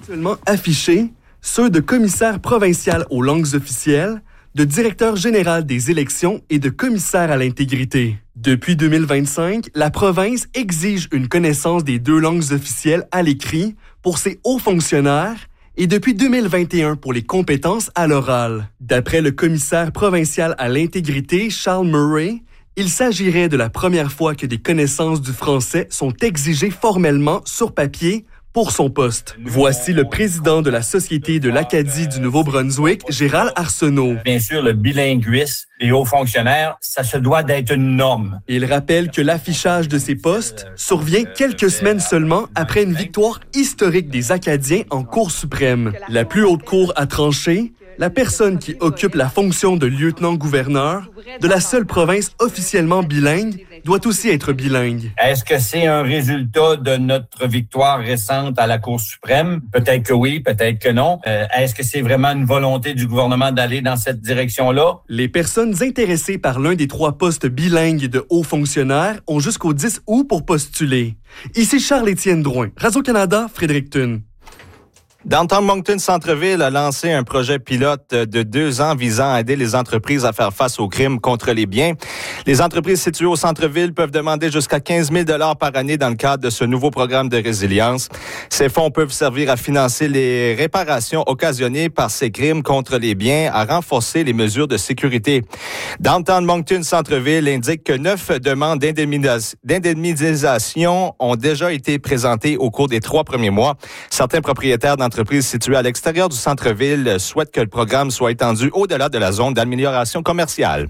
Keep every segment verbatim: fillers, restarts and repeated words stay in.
Actuellement affichés, ceux de commissaire provincial aux langues officielles, de directeur général des élections et de commissaire à l'intégrité. Depuis deux mille vingt-cinq, la province exige une connaissance des deux langues officielles à l'écrit pour ses hauts fonctionnaires et depuis deux mille vingt et un pour les compétences à l'oral. D'après le commissaire provincial à l'intégrité, Charles Murray, il s'agirait de la première fois que des connaissances du français sont exigées formellement sur papier pour son poste. Voici le président de la Société de l'Acadie du Nouveau-Brunswick, Gérald Arsenault. Bien sûr, le bilinguisme des hauts fonctionnaires, ça se doit d'être une norme. Il rappelle que l'affichage de ces postes survient quelques semaines seulement après une victoire historique des Acadiens en Cour suprême. La plus haute cour a tranché. La personne qui occupe la fonction de lieutenant-gouverneur de la seule province officiellement bilingue doit aussi être bilingue. Est-ce que c'est un résultat de notre victoire récente à la Cour suprême? Peut-être que oui, peut-être que non. Euh, est-ce que c'est vraiment une volonté du gouvernement d'aller dans cette direction-là? Les personnes intéressées par l'un des trois postes bilingues de hauts fonctionnaires ont jusqu'au dix août pour postuler. Ici Charles-Étienne Drouin, Radio-Canada, Fredericton. Downtown Moncton Centre-Ville a lancé un projet pilote de deux ans visant à aider les entreprises à faire face aux crimes contre les biens. Les entreprises situées au centre-ville peuvent demander jusqu'à quinze mille dollars par année dans le cadre de ce nouveau programme de résilience. Ces fonds peuvent servir à financer les réparations occasionnées par ces crimes contre les biens, à renforcer les mesures de sécurité. Downtown Moncton Centre-Ville indique que neuf demandes d'indemnisation, d'indemnisation ont déjà été présentées au cours des trois premiers mois. Certains propriétaires d'entreprises Entreprises situées à l'extérieur du centre-ville souhaitent que le programme soit étendu au-delà de la zone d'amélioration commerciale.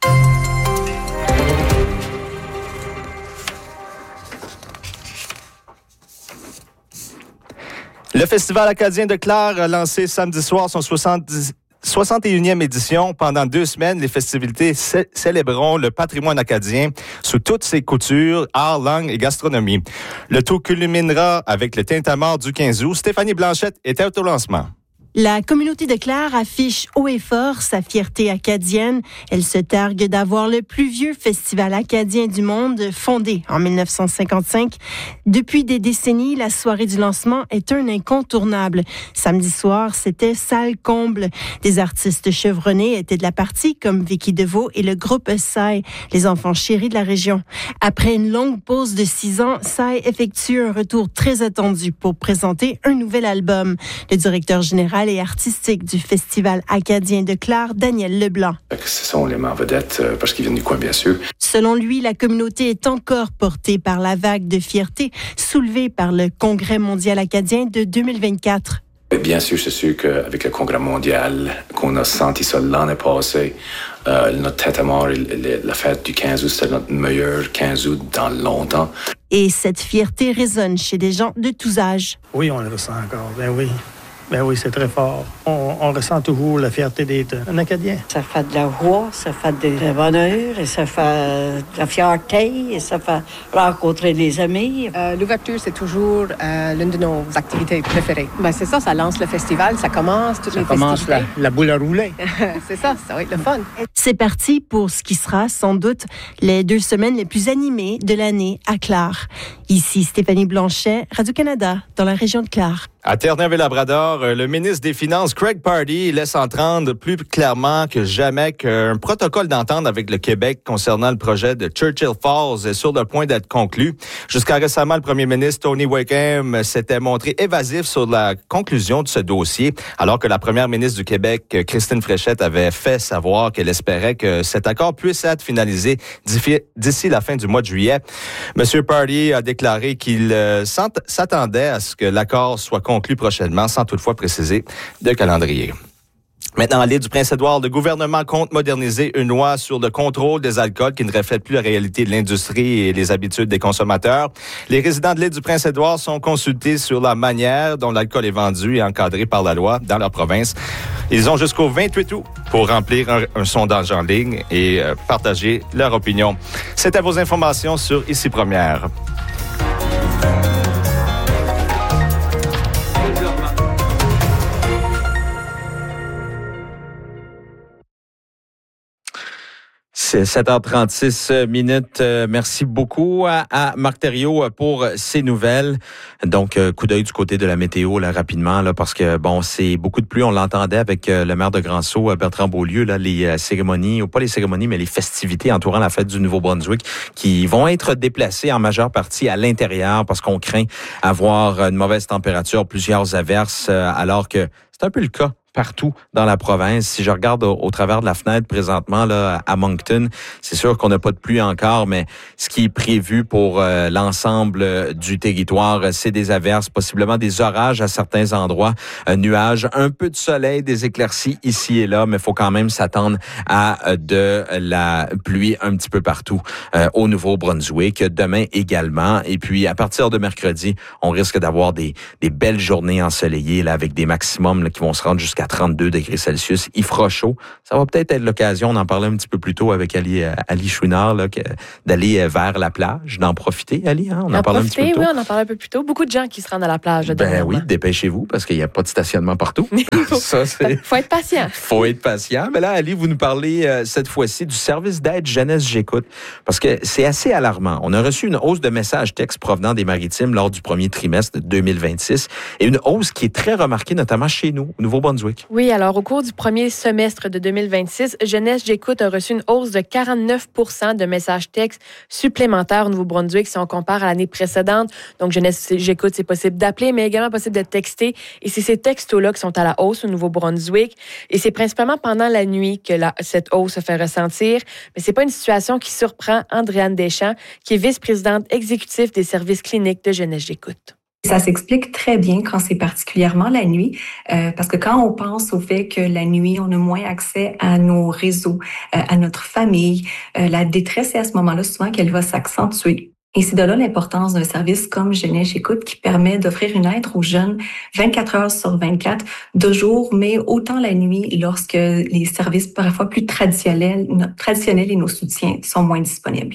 Le Festival acadien de Clare a lancé samedi soir son soixante-dix soixante et unième édition. Pendant deux semaines, les festivités cé- célébreront le patrimoine acadien sous toutes ses coutures, art, langue et gastronomie. Le tout culminera avec le tintamarre du quinze août. Stéphanie Blanchette était au lancement. La communauté de Clare affiche haut et fort sa fierté acadienne. Elle se targue d'avoir le plus vieux festival acadien du monde, fondé en dix-neuf cent cinquante-cinq. Depuis des décennies, la soirée du lancement est un incontournable. Samedi soir, c'était salle comble. Des artistes chevronnés étaient de la partie, comme Vicky Deveau et le groupe Sai, les enfants chéris de la région. Après une longue pause de six ans, Sai effectue un retour très attendu pour présenter un nouvel album. Le directeur général et artistique du Festival acadien de Clare, Daniel Leblanc. Ce sont les membres vedettes euh, parce qu'ils viennent du coin, bien sûr. Selon lui, la communauté est encore portée par la vague de fierté soulevée par le Congrès mondial acadien de deux mille vingt-quatre. Bien sûr, c'est sûr qu'avec le Congrès mondial, qu'on a senti ça l'année passée, euh, notre tête à mort, la fête du quinze août, c'était notre meilleur quinze août dans longtemps. Et cette fierté résonne chez des gens de tous âges. Oui, on le ressent encore, ben oui. Ben oui, c'est très fort. On, on ressent toujours la fierté d'être un Acadien. Ça fait de la joie, ça fait de bonheur, et ça fait de la fierté, et ça fait rencontrer des amis. Euh, l'ouverture, c'est toujours euh, l'une de nos activités préférées. Ben, c'est ça, ça lance le festival, ça commence toutes ça les commence festivités. La, la boule à rouler. C'est ça, ça va être le fun. C'est parti pour ce qui sera sans doute les deux semaines les plus animées de l'année à Clare. Ici Stéphanie Blanchet, Radio-Canada, dans la région de Clare. À Terre-Neuve-et-Labrador, le ministre des Finances, Craig Pardee, laisse entendre plus clairement que jamais qu'un protocole d'entente avec le Québec concernant le projet de Churchill Falls est sur le point d'être conclu. Jusqu'à récemment, le premier ministre Tony Wakeham s'était montré évasif sur la conclusion de ce dossier, alors que la première ministre du Québec, Christine Fréchette, avait fait savoir qu'elle espérait que cet accord puisse être finalisé d'ici la fin du mois de juillet. Monsieur Pardee a déclaré qu'il s'attendait à ce que l'accord soit conclu prochainement, sans toutefois préciser de calendrier. Maintenant, à l'île du Prince-Édouard, le gouvernement compte moderniser une loi sur le contrôle des alcools qui ne reflète plus la réalité de l'industrie et les habitudes des consommateurs. Les résidents de l'île du Prince-Édouard sont consultés sur la manière dont l'alcool est vendu et encadré par la loi dans leur province. Ils ont jusqu'au vingt-huit août pour remplir un, un sondage en ligne et euh, partager leur opinion. C'était vos informations sur Ici Première. C'est C'est sept heures trente-six minutes. Merci beaucoup à, à Marc Thériault pour ces nouvelles. Donc, coup d'œil du côté de la météo, là, rapidement, là, parce que, bon, c'est beaucoup de pluie. On l'entendait avec le maire de Grand-Sault, Bertrand Beaulieu, là, les cérémonies, ou pas les cérémonies, mais les festivités entourant la fête du Nouveau-Brunswick qui vont être déplacées en majeure partie à l'intérieur parce qu'on craint avoir une mauvaise température, plusieurs averses, alors que c'est un peu le cas partout dans la province. Si je regarde au, au travers de la fenêtre présentement là à Moncton, c'est sûr qu'on n'a pas de pluie encore, mais ce qui est prévu pour euh, l'ensemble du territoire, c'est des averses, possiblement des orages à certains endroits, euh, nuages, un peu de soleil, des éclaircies ici et là, mais il faut quand même s'attendre à euh, de la pluie un petit peu partout euh, au Nouveau-Brunswick, demain également. Et puis à partir de mercredi, on risque d'avoir des, des belles journées ensoleillées là, avec des maximums là, qui vont se rendre jusqu'à trente-deux degrés Celsius. Il fera chaud. Ça va peut-être être l'occasion, on en parlait un petit peu plus tôt avec Ali, Ali Chouinard, là, que, d'aller vers la plage, d'en profiter, Ali. Hein? On en, en parlait un petit peu plus tôt. Oui, on en parlait un peu plus tôt. Beaucoup de gens qui se rendent à la plage. Ben oui, dépêchez-vous parce qu'il n'y a pas de stationnement partout. Ça, c'est... Faut être patient. Faut être patient. Mais là, Ali, vous nous parlez euh, cette fois-ci du service d'aide Jeunesse J'écoute parce que c'est assez alarmant. On a reçu une hausse de messages textes provenant des Maritimes lors du premier trimestre de deux mille vingt-six et une hausse qui est très remarquée, notamment chez nous, au Nouveau-Brunswick. Oui, alors au cours du premier semestre de deux mille vingt-six, Jeunesse J'écoute a reçu une hausse de quarante-neuf pour cent de messages textes supplémentaires au Nouveau-Brunswick si on compare à l'année précédente. Donc, Jeunesse J'écoute, c'est possible d'appeler, mais également possible de texter. Et c'est ces textos-là qui sont à la hausse au Nouveau-Brunswick. Et c'est principalement pendant la nuit que la, cette hausse se fait ressentir. Mais c'est pas une situation qui surprend Andréane Deschamps, qui est vice-présidente exécutive des services cliniques de Jeunesse J'écoute. Ça s'explique très bien quand c'est particulièrement la nuit, euh, parce que quand on pense au fait que la nuit, on a moins accès à nos réseaux, euh, à notre famille, euh, la détresse est à ce moment-là souvent qu'elle va s'accentuer. Et c'est de là l'importance d'un service comme Jeunesse J'écoute qui permet d'offrir une aide aux jeunes vingt-quatre heures sur vingt-quatre, de jour, mais autant la nuit lorsque les services parfois plus traditionnels, traditionnels et nos soutiens sont moins disponibles.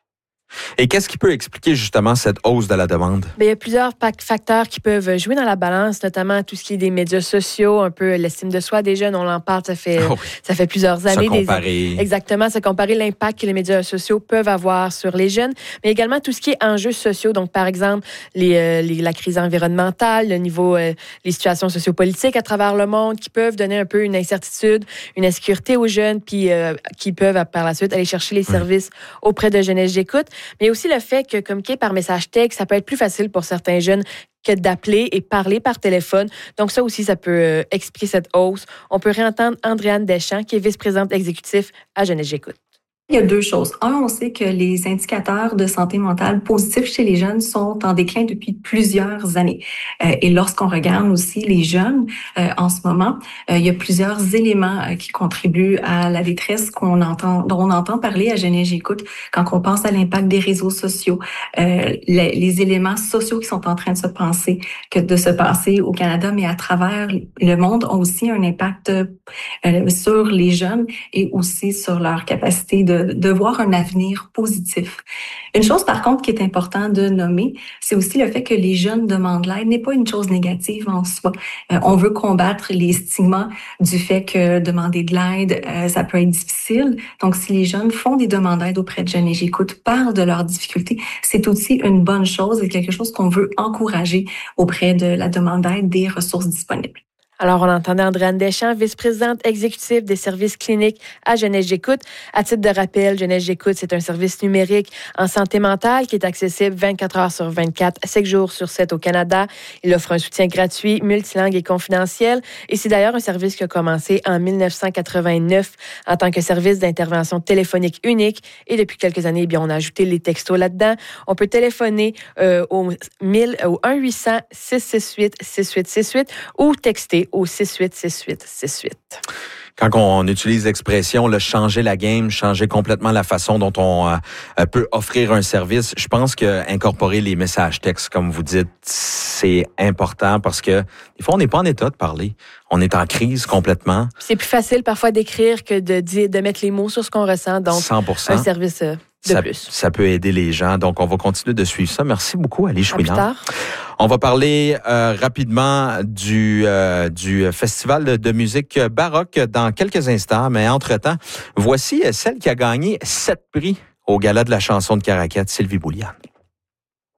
Et qu'est-ce qui peut expliquer justement cette hausse de la demande? Bien, il y a plusieurs facteurs qui peuvent jouer dans la balance, notamment tout ce qui est des médias sociaux, un peu l'estime de soi des jeunes. On en parle, ça fait, oh oui. ça fait plusieurs années. Se comparer. Des, exactement, se comparer l'impact que les médias sociaux peuvent avoir sur les jeunes, mais également tout ce qui est enjeux sociaux. Donc, par exemple, les, euh, les, la crise environnementale, le niveau, euh, les situations sociopolitiques à travers le monde qui peuvent donner un peu une incertitude, une insécurité aux jeunes, puis euh, qui peuvent par la suite aller chercher les services oui. auprès de Jeunesse J'écoute. Mais aussi le fait que communiquer par message texte, ça peut être plus facile pour certains jeunes que d'appeler et parler par téléphone. Donc ça aussi, ça peut euh, expliquer cette hausse. On peut réentendre Andréane Deschamps, qui est vice-présidente exécutive à Jeunesse J'écoute. Il y a deux choses. Un, on sait que les indicateurs de santé mentale positifs chez les jeunes sont en déclin depuis plusieurs années. Euh, et lorsqu'on regarde aussi les jeunes euh, en ce moment, euh, il y a plusieurs éléments euh, qui contribuent à la détresse qu'on entend, dont on entend parler à Jeunesse J'écoute quand on pense à l'impact des réseaux sociaux, euh, les, les éléments sociaux qui sont en train de se passer, que de se passer au Canada, mais à travers le monde, ont aussi un impact euh, sur les jeunes et aussi sur leur capacité de de voir un avenir positif. Une chose, par contre, qui est important de nommer, c'est aussi le fait que les jeunes demandent l'aide n'est pas une chose négative en soi. Euh, on veut combattre les stigmas du fait que demander de l'aide, euh, ça peut être difficile. Donc, si les jeunes font des demandes d'aide auprès de Jeunesse J'écoute, parlent de leurs difficultés, c'est aussi une bonne chose et quelque chose qu'on veut encourager auprès de la demande d'aide des ressources disponibles. Alors, on entendait Andréane Deschamps, vice-présidente exécutive des services cliniques à Jeunesse J'écoute. À titre de rappel, Jeunesse J'écoute, c'est un service numérique en santé mentale qui est accessible vingt-quatre heures sur vingt-quatre, sept jours sur sept au Canada. Il offre un soutien gratuit, multilingue et confidentiel. Et c'est d'ailleurs un service qui a commencé en dix-neuf cent quatre-vingt-neuf en tant que service d'intervention téléphonique unique. Et depuis quelques années, eh bien, on a ajouté les textos là-dedans. On peut téléphoner euh, au, mille, au un huit cents six six huit six huit six huit ou texter au six huit six huit six huit. Quand on utilise l'expression le changer la game, changer complètement la façon dont on euh, peut offrir un service, je pense que incorporer les messages textes, comme vous dites, c'est important parce que des fois, on n'est pas en état de parler. On est en crise complètement. C'est plus facile parfois d'écrire que de dire, de mettre les mots sur ce qu'on ressent. Donc, cent pour cent. Un service euh, de ça, plus. Ça peut aider les gens. Donc, on va continuer de suivre ça. Merci beaucoup, Ali Chouinard. À plus tard. On va parler euh, rapidement du, euh, du festival de musique baroque dans quelques instants, mais entre-temps, voici celle qui a gagné sept prix au Gala de la chanson de Caraquette, Sylvie Bouliane.